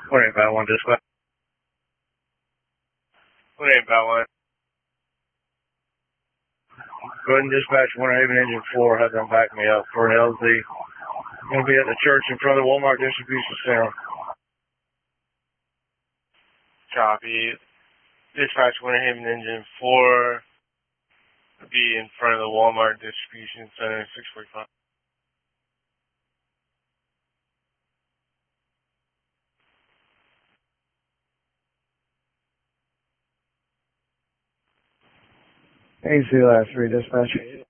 1 dispatch. 1 Go ahead and dispatch Winter Haven Engine 4, have them back me up for an LZ. I'm going to be at the church in front of the Walmart Distribution Center. Copy. Dispatch Winter Haven Engine 4, be in front of the Walmart Distribution Center, 645. AC last 3, dispatch.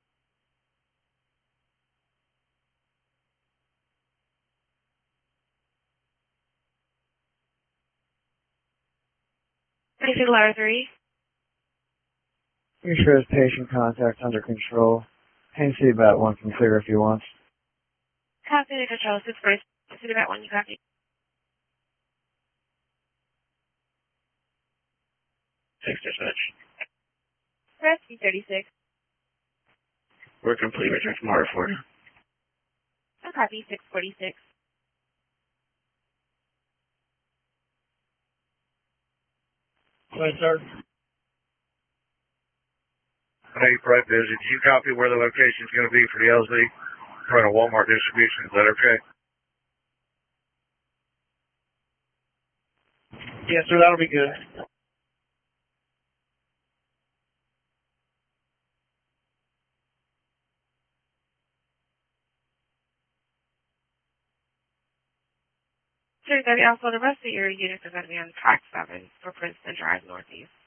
AC Ladder 3. Make sure his patient contact's under control. AC about 1 can clear if he wants. Copy the control, 646. About 1, you copy. Dispatch. Press C36. We're complete. Return from order 4. I copy 646. Go ahead, sir. I know you're probably busy. Did you copy where the location's going to be for the LZ in front of Walmart Distribution? Is that okay? Yes, sir, that'll be good. Sir, also the rest of your units are going to be on track 7 for Princeton Drive Northeast.